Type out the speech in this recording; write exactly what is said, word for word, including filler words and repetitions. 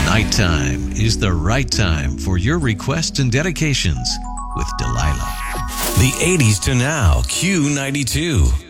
Nighttime is the right time for your requests and dedications with Delilah. The eighties to now, Q ninety-two.